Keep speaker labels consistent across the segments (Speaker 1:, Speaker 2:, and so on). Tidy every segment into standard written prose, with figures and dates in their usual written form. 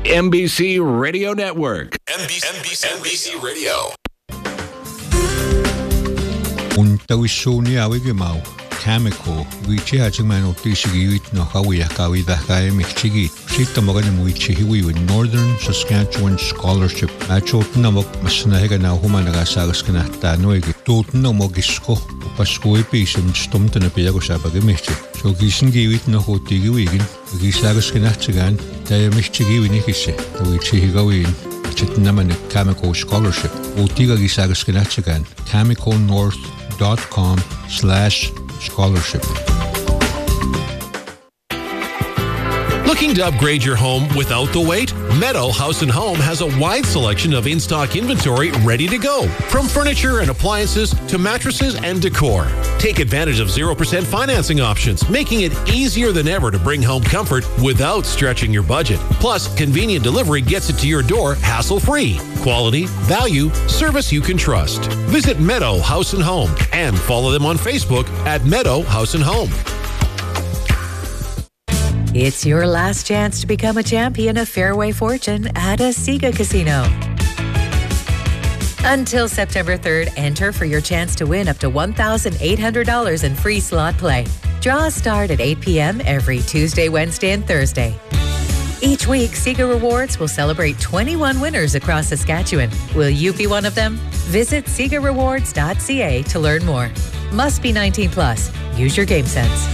Speaker 1: NBC Radio Network.
Speaker 2: NBC Radio.
Speaker 3: Untawisuni awigimau chemical wichi hachingman otishigit no hawiya kawida kai michigit shita magana muichihi with Northern Saskatchewan Scholarship macho namok masnahiga na humanaga sagaskana tanoigi tutno mogisko pasko episem stumtana piago sabagemichi so gisin giwit no hotigi wigin gisagaskana tsagan taya michigi winikise wichi gawin chitnaman chemical scholarship otiga gisagaskana tsagan chemicalnorth.com/scholarship.
Speaker 4: Looking to upgrade your home without the wait? Meadow House & Home has a wide selection of in-stock inventory ready to go. From furniture and appliances to mattresses and decor. Take advantage of 0% financing options, making it easier than ever to bring home comfort without stretching your budget. Plus, convenient delivery gets it to your door hassle-free. Quality, value, service you can trust. Visit Meadow House & Home and follow them on Facebook at Meadow House & Home.
Speaker 5: It's your last chance to become a champion of Fairway Fortune at a Sega Casino. Until September 3rd, enter for your chance to win up to $1,800 in free slot play. Draws start at 8 p.m. every Tuesday, Wednesday, and Thursday. Each week, Sega Rewards will celebrate 21 winners across Saskatchewan. Will you be one of them? Visit SegaRewards.ca to learn more. Must be 19 plus. Use your game sense.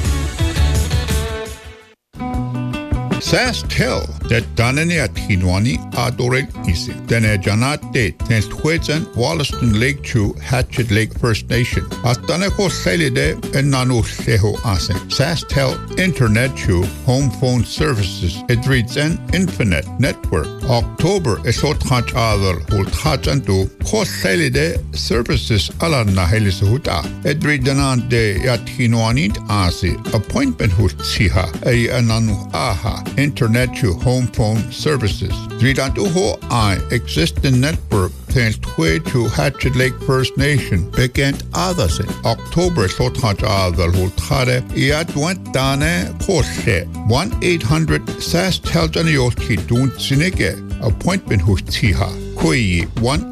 Speaker 6: SaskTel that Danani at Hinwani Adorel Isi. Dene Janate Tens Twedzen Wollaston Lake Chew Hatchet Lake First Nation. Astaneko Selide and Nanu Seho Asen. SaskTel Internet Chew Home Phone Services. It reads an Infinite Network. October Esot Hach Adel Hult Hachandu Kos Selide Services Alarna Helisuhuta. It reads an de at Hinwani Asi. Appointment Hut Siha. A Ananu Aha. Internet to home phone services. Dridantuho I existing network thanks to Hatchet Lake First Nation began others in October Sothaj Adal Hultare Iadwant Dane Koshe 1-800 SaskTel Dun Sineke appointment Hutiha Koi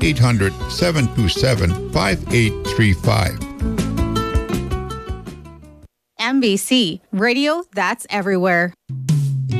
Speaker 6: 1-800-727-5835.
Speaker 7: NBC Radio, that's everywhere.